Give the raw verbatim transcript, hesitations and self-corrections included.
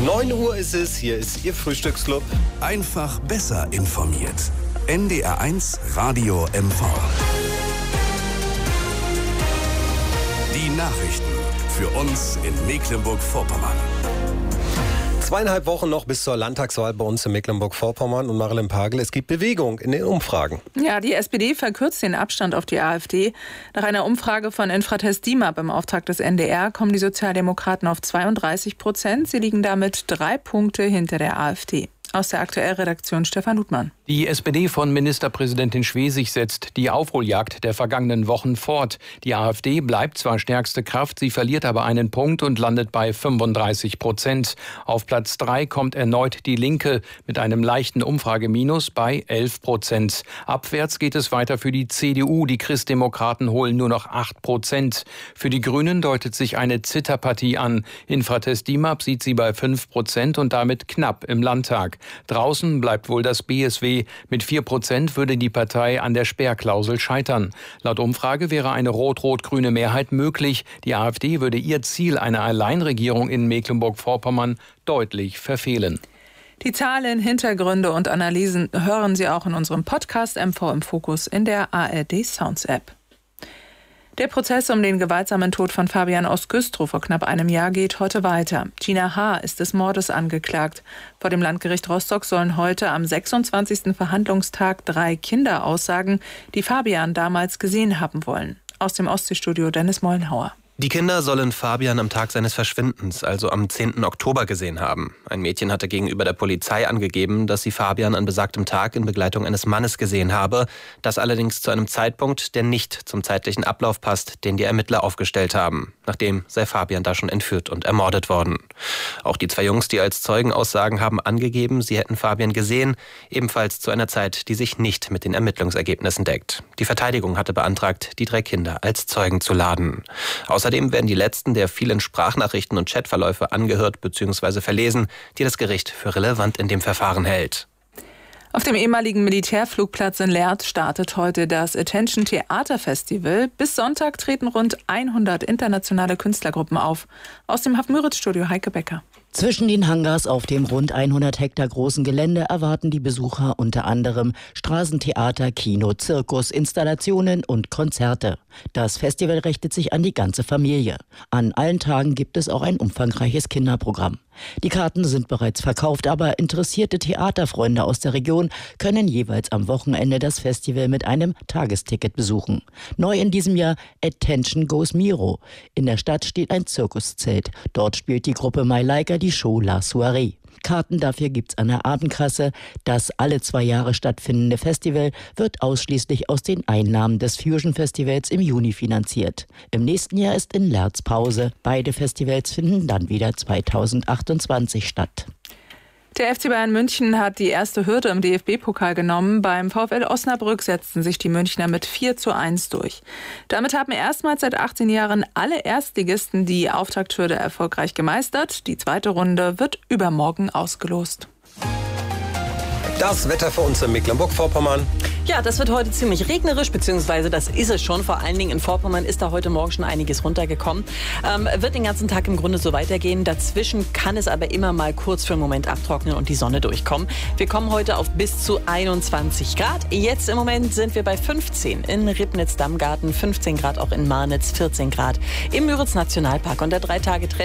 neun Uhr ist es, hier ist Ihr Frühstücksclub. Einfach besser informiert. N D R eins Radio M V. Die Nachrichten für uns in Mecklenburg-Vorpommern. Zweieinhalb Wochen noch bis zur Landtagswahl bei uns in Mecklenburg-Vorpommern. Und Marilyn Pagel, es gibt Bewegung in den Umfragen. Ja, die S P D verkürzt den Abstand auf die AfD. Nach einer Umfrage von Infratest DIMAP im Auftrag des N D R kommen die Sozialdemokraten auf zweiunddreißig Prozent. Sie liegen damit drei Punkte hinter der AfD. Aus der Aktuellredaktion Stefan Ludmann. Die S P D von Ministerpräsidentin Schwesig setzt die Aufholjagd der vergangenen Wochen fort. Die AfD bleibt zwar stärkste Kraft, sie verliert aber einen Punkt und landet bei fünfunddreißig Prozent. Auf Platz drei kommt erneut die Linke mit einem leichten Umfrageminus bei elf Prozent. Abwärts geht es weiter für die C D U. Die Christdemokraten holen nur noch acht Prozent. Für die Grünen deutet sich eine Zitterpartie an. Infratest DIMAP sieht sie bei fünf Prozent und damit knapp im Landtag. Draußen bleibt wohl das B S W. Mit vier Prozent würde die Partei an der Sperrklausel scheitern. Laut Umfrage wäre eine rot-rot-grüne Mehrheit möglich. Die AfD würde ihr Ziel einer Alleinregierung in Mecklenburg-Vorpommern deutlich verfehlen. Die Zahlen, Hintergründe und Analysen hören Sie auch in unserem Podcast M V im Fokus in der A R D Sounds App. Der Prozess um den gewaltsamen Tod von Fabian Ost-Güstrow vor knapp einem Jahr geht heute weiter. Gina H. ist des Mordes angeklagt. Vor dem Landgericht Rostock sollen heute am sechsundzwanzigsten Verhandlungstag drei Kinder aussagen, die Fabian damals gesehen haben wollen. Aus dem Ostseestudio Dennis Mollenhauer. Die Kinder sollen Fabian am Tag seines Verschwindens, also am zehnten Oktober, gesehen haben. Ein Mädchen hatte gegenüber der Polizei angegeben, dass sie Fabian an besagtem Tag in Begleitung eines Mannes gesehen habe. Das allerdings zu einem Zeitpunkt, der nicht zum zeitlichen Ablauf passt, den die Ermittler aufgestellt haben. Nachdem sei Fabian da schon entführt und ermordet worden. Auch die zwei Jungs, die als Zeugen aussagen, haben angegeben, sie hätten Fabian gesehen, ebenfalls zu einer Zeit, die sich nicht mit den Ermittlungsergebnissen deckt. Die Verteidigung hatte beantragt, die drei Kinder als Zeugen zu laden. Außerdem werden die letzten der vielen Sprachnachrichten und Chatverläufe angehört bzw. verlesen, die das Gericht für relevant in dem Verfahren hält. Auf dem ehemaligen Militärflugplatz in Lehrte startet heute das Attention Theater Festival. Bis Sonntag treten rund hundert internationale Künstlergruppen auf. Aus dem Haff-Müritz-Studio Heike Becker. Zwischen den Hangars auf dem rund hundert Hektar großen Gelände erwarten die Besucher unter anderem Straßentheater, Kino, Zirkus, Installationen und Konzerte. Das Festival richtet sich an die ganze Familie. An allen Tagen gibt es auch ein umfangreiches Kinderprogramm. Die Karten sind bereits verkauft, aber interessierte Theaterfreunde aus der Region können jeweils am Wochenende das Festival mit einem Tagesticket besuchen. Neu in diesem Jahr Attention Goes Miro. In der Stadt steht ein Zirkuszelt. Dort spielt die Gruppe My Laika die Show La Soirée. Karten dafür gibt's an der Abendkasse. Das alle zwei Jahre stattfindende Festival wird ausschließlich aus den Einnahmen des Fusion Festivals im Juni finanziert. Im nächsten Jahr ist in Lärz Pause. Beide Festivals finden dann wieder zweitausendachtundzwanzig statt. Der F C Bayern München hat die erste Hürde im D F B-Pokal genommen. Beim VfL Osnabrück setzten sich die Münchner mit vier zu eins durch. Damit haben erstmals seit achtzehn Jahren alle Erstligisten die Auftakthürde erfolgreich gemeistert. Die zweite Runde wird übermorgen ausgelost. Das Wetter für uns in Mecklenburg-Vorpommern. Ja, das wird heute ziemlich regnerisch, beziehungsweise das ist es schon. Vor allen Dingen in Vorpommern ist da heute Morgen schon einiges runtergekommen. Ähm, wird den ganzen Tag im Grunde so weitergehen. Dazwischen kann es aber immer mal kurz für einen Moment abtrocknen und die Sonne durchkommen. Wir kommen heute auf bis zu einundzwanzig Grad. Jetzt im Moment sind wir bei fünfzehn in Ribnitz-Dammgarten, fünfzehn Grad auch in Marnitz, vierzehn Grad im Müritz-Nationalpark. Und der drei Tage